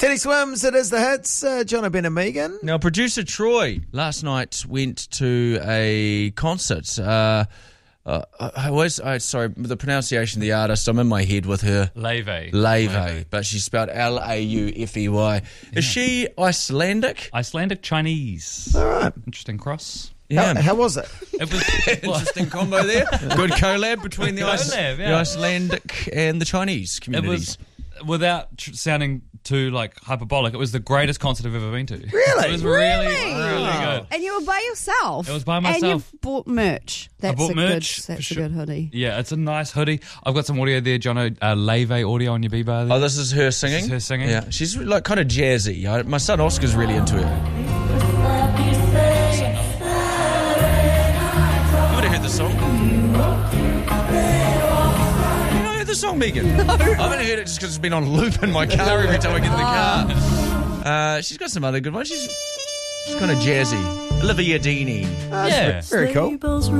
Teddy Swims, it is the hits. John Ben and Megan. Now, producer Troy last night went to a concert. Sorry, the pronunciation of the artist, I'm in my head with her. Leve, but she's spelled Laufey. Yeah. Is she Icelandic? Icelandic Chinese. All right. Interesting cross. Yeah. How was it? It was Interesting combo there. Good collab between the yeah. Icelandic and the Chinese communities. It was, without sounding too hyperbolic, it was the greatest concert I've ever been to. Really? It was really good. And you were by yourself. It was by myself. And you've bought merch. That's bought a merch, Good, that's for a good hoodie. Yeah, it's a nice hoodie. I've got some audio there, Jono. Leve audio on your B-bar there. Oh, this is her singing? This is her singing. Yeah, she's like kind of jazzy. My son Oscar's really into her. You would have heard the song. You know the song, Megan? No. I've only heard it just because it's been on loop in my car every time I get in the car. She's got some other good ones. She's kind of jazzy. Olivia Dini. Yeah. Very cool.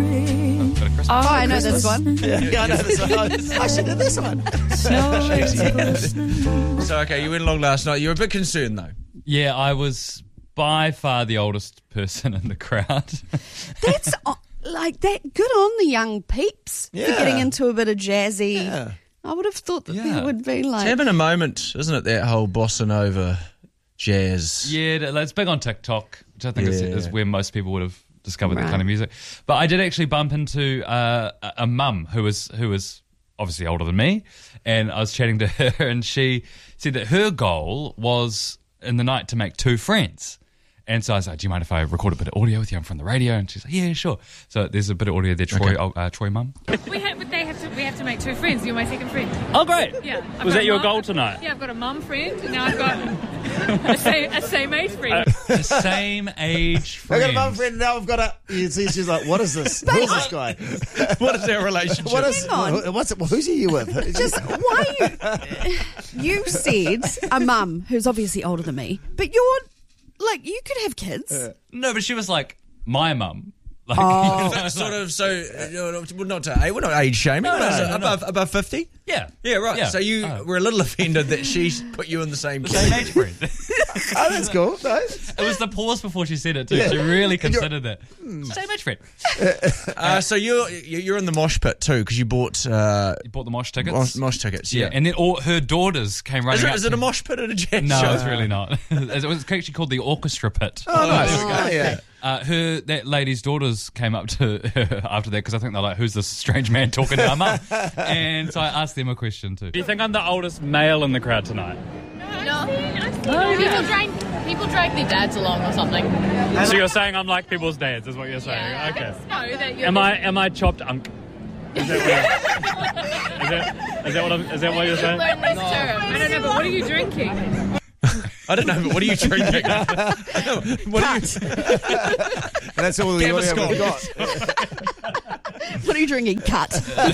I know this one. Yeah, I know this one. I should do this one. So, okay, you went along last night. You were a bit concerned, though. Yeah, I was by far the oldest person in the crowd. That's like that. Good on the young peeps for getting into a bit of jazzy. Yeah. I would have thought that there would be like. It's having a moment, isn't it, that whole bossa nova jazz? Yeah, it's big on TikTok, which I think is where most people would have discovered that kind of music. But I did actually bump into a mum who was obviously older than me, and I was chatting to her, and she said that her goal was in the night to make 2 friends. And so I was like, do you mind if I record a bit of audio with you? I'm from the radio. And she's like, yeah, sure. So there's a bit of audio there, Troy mum. We have to make 2 friends. You're my second friend. Oh, great. Yeah. Was that your goal tonight? Yeah, I've got a mum friend, and now I've got a same age friend. The same age I friend. got a mum friend, now I've got a... You see, she's like, what is this? Who's this guy? What is their relationship? Hang on. Who's he with? Just why you said a mum who's obviously older than me, but you're like you could have kids. No, but she was like, my mum. Like, We're not age shaming. No. Above 50? Yeah. Yeah, right. Yeah. So you were a little offended that she put you in the same Same age friend. Oh, that's cool. Nice. It was the pause before she said it too. She really considered that. Same age friend. So you're in the mosh pit too because you bought You bought the mosh tickets? mosh tickets. Yeah. And then all her daughters came running out. Is it a mosh pit at a jazz No, show? it's really not. It was actually called the orchestra pit. Oh, nice. Oh. Yeah. That lady's daughters came up to her after that because I think they're like, who's this strange man talking to our mum? And so I asked them a question too. Do you think I'm the oldest male in the crowd tonight? No. People drag their dads along or something. So you're saying I'm like people's dads, is what you're saying? Yeah, Okay. I think so, that you're Am I chopped unk? Is that what you're saying? learn this term. I don't know, but what are you drinking? I don't know, but what are you drinking? What are you... That's all the audio Gaviscon. we've got. What are you drinking? Cut.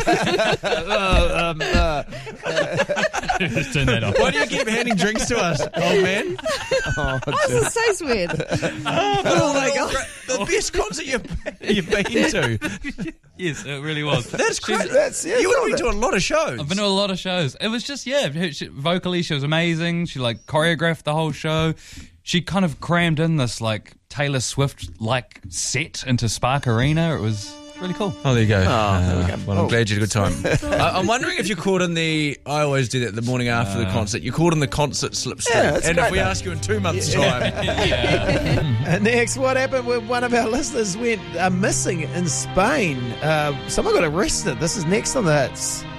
Just turn that off. Why do you keep handing drinks to us, old man? This is so weird. Oh my God. The best concert you've been to. Yes, it really was. That's crazy. You You would have been to a lot of shows. I've been to a lot of shows. It was just, vocally she was amazing. She like choreographed the whole show. She kind of crammed in this like Taylor Swift-like set into Spark Arena. It was really cool. Oh, there you go. there we go. Well, I'm glad you had a good time. I'm wondering if you're caught in I always do that the morning after the concert. You're caught in the concert slipstream. Yeah, that's and great, if we though. ask you in 2 months' time, And next, what happened when one of our listeners went missing in Spain? Someone got arrested. This is next on the hits.